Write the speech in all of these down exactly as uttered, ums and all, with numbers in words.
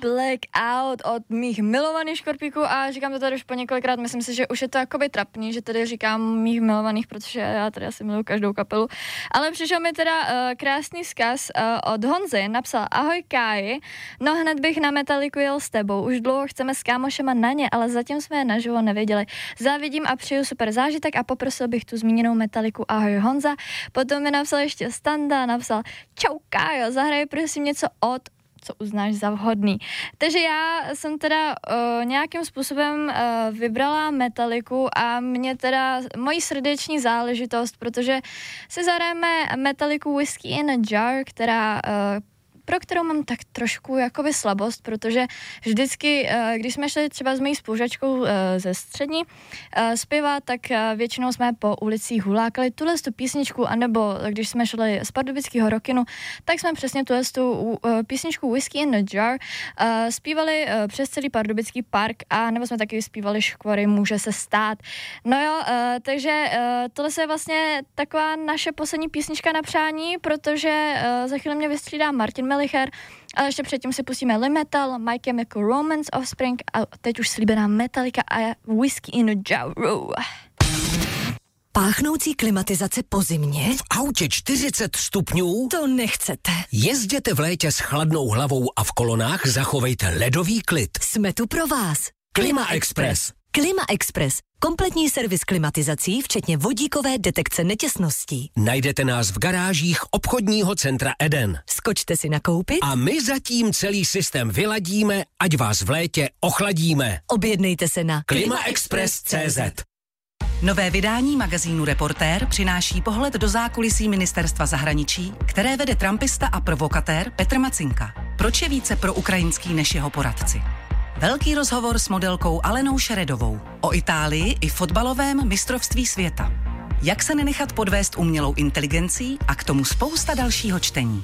blackout od mých milovaných škorpíků a říkám to tady už po několikrát, myslím si, že už je to jakoby trapný, že tady říkám mých milovaných, protože já tady asi miluji každou kapelu, ale přišel mi teda uh, krásný vzkaz uh, od Honzy, napsal: ahoj Káji, no hned bych na Metaliku jel s tebou, už dlouho chceme s kámošema na ně, ale zatím jsme je naživo nevěděli. Závidím a přeju super zážitek a poprosil bych tu zmíněnou Metaliku. Ahoj Honza. Potom mi napsal ještě Standa, napsal: čau Kájo, zahraj prosím něco od, co uznáš za vhodný. Takže já jsem teda uh, nějakým způsobem uh, vybrala Metaliku a mě teda mojí srdeční záležitost, protože si zahrajeme Metaliku Whiskey in a Jar, která uh, pro kterou mám tak trošku jakoby slabost, protože vždycky, když jsme šli třeba s mojí spolužačkou ze střední zpěvat, tak většinou jsme po ulicích hulákali tuhle tu písničku, anebo když jsme šli z pardubického Rockinu, tak jsme přesně tuhle tu písničku Whiskey in a Jar zpívali přes celý Pardubický park, a nebo jsme taky zpívali Škvory může se stát. No jo, takže tohle je vlastně taková naše poslední písnička na přání, protože za chvíli mě vystřídá Martin Melicher, ale ještě předtím si pustíme Limetal, My Chemical Romance, Offspring a teď už slíbená Metallica a Whiskey in a Jar. Páchnoucí klimatizace po zimě? V autě čtyřicet stupňů? To nechcete. Jezděte v létě s chladnou hlavou a v kolonách zachovejte ledový klid. Jsme tu pro vás. Klima Express. Klima Express. Kompletní servis klimatizací, včetně vodíkové detekce netěsností. Najdete nás v garážích obchodního centra Eden. Skočte si nakoupit a my zatím celý systém vyladíme, ať vás v létě ochladíme. Objednejte se na klima express tečka cé zet. Nové vydání magazínu Reportér přináší pohled do zákulisí ministerstva zahraničí, které vede trumpista a provokatér Petr Macinka. Proč je více proukrajinský než jeho poradci? Velký rozhovor s modelkou Alenou Šeredovou o Itálii i fotbalovém mistrovství světa. Jak se nenechat podvést umělou inteligencí a k tomu spousta dalšího čtení.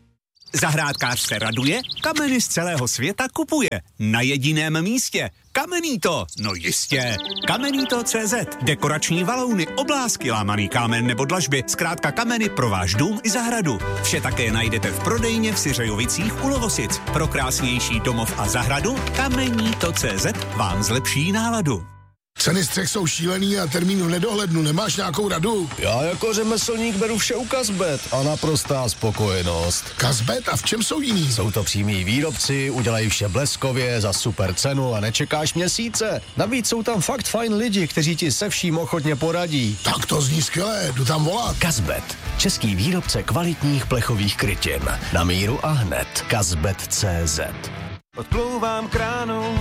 Zahrádkář se raduje, kameny z celého světa kupuje. Na jediném místě. Kamenito, no jistě. Kamenito tečka cé zet. Dekorační valouny, oblásky, lámaný kámen nebo dlažby. Zkrátka kameny pro váš dům i zahradu. Vše také najdete v prodejně v Syřejovicích u Lovosic. Pro krásnější domov a zahradu Kamenito tečka cé zet vám zlepší náladu. Ceny střech jsou šílený a termín v nedohlednu. Nemáš nějakou radu? Já jako řemeslník beru vše u Kazbet a naprostá spokojenost. Kazbet? A v čem jsou jiný? Jsou to přímí výrobci, udělají vše bleskově, za super cenu a nečekáš měsíce. Navíc jsou tam fakt fajn lidi, kteří ti se vším ochotně poradí. Tak to zní skvěle, jdu tam volat. Kazbet, český výrobce kvalitních plechových krytin. Na míru a hned. Kazbet tečka cé zet. Odplouvám kránu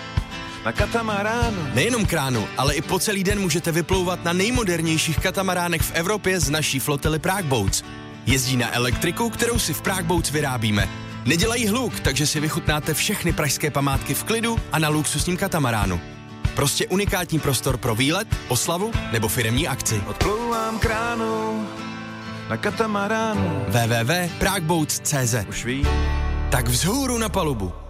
na katamaránu. Nejenom kránu, ale i po celý den můžete vyplouvat na nejmodernějších katamaránech v Evropě z naší flotily Prague Boats. Jezdí na elektriku, kterou si v Prague Boats vyrábíme. Nedělají hluk, takže si vychutnáte všechny pražské památky v klidu a na luxusním katamaránu. Prostě unikátní prostor pro výlet, oslavu nebo firemní akci. Odplouvám kránu na katamaránu. w w w tečka prague boats tečka cé zet. Už ví. Tak vzhůru na palubu.